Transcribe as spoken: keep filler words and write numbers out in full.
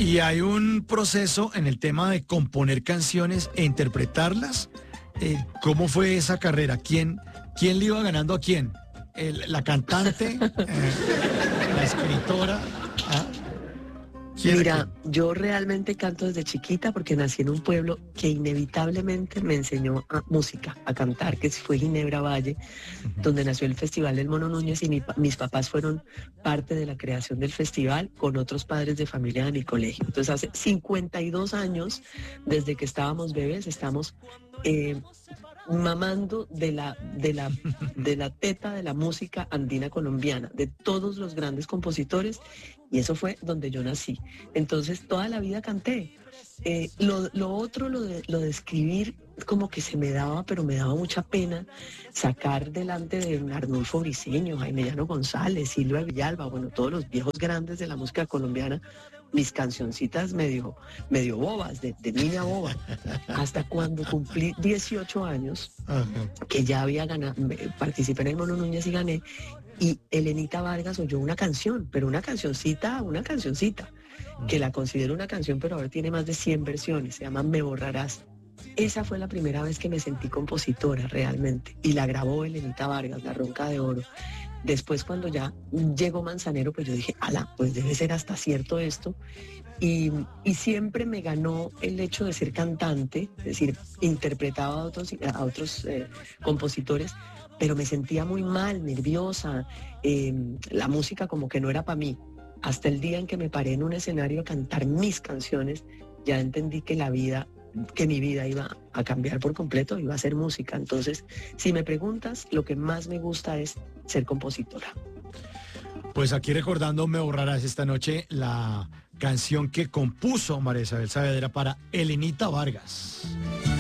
Y hay un proceso en el tema de componer canciones e interpretarlas. Eh, ¿Cómo fue esa carrera? ¿Quién, quién le iba ganando a quién? El- ¿La cantante? Eh, ¿La escritora? ¿Ah? ¿Quién a Mira, quién? yo realmente canto desde chiquita porque nací en un pueblo que inevitablemente me enseñó a música, a cantar, que fue Ginebra Valle, donde nació el Festival del Mono Núñez y mi pa- mis papás fueron parte de la creación del festival con otros padres de familia de mi colegio. Entonces hace cincuenta y dos años, desde que estábamos bebés, estamos eh, mamando de la, de la, de la teta de la música andina colombiana, de todos los grandes compositores, y eso fue donde yo nací. Entonces toda la vida canté. Eh, lo, lo otro, lo de, lo de escribir, como que se me daba, pero me daba mucha pena sacar delante de Arnulfo Briceño, Jaime Llano González, Silvia Villalba, bueno, todos los viejos grandes de la música colombiana, mis cancioncitas medio, medio bobas, de, de niña boba, hasta cuando cumplí dieciocho años, Ajá. que ya había ganado, me- participé en el Mono Núñez y gané, y Elenita Vargas oyó una canción, pero una cancioncita, una cancioncita, que la considero una canción, pero ahora tiene más de cien versiones, se llama Me Borrarás. Esa fue la primera vez que me sentí compositora realmente, y la grabó Elenita Vargas, La Ronca de Oro. Después, cuando ya llegó Manzanero, pues yo dije, ala, pues debe ser hasta cierto esto. Y, y siempre me ganó el hecho de ser cantante, es decir, interpretaba a otros, a otros eh, compositores, pero me sentía muy mal, nerviosa, eh, la música como que no era para mí. Hasta el día en que me paré en un escenario a cantar mis canciones, ya entendí que la vida, que mi vida iba a cambiar por completo, iba a ser música. Entonces, si me preguntas, lo que más me gusta es ser compositora. Pues aquí recordando Me Borrarás esta noche la canción que compuso María Isabel Saavedra para Elenita Vargas.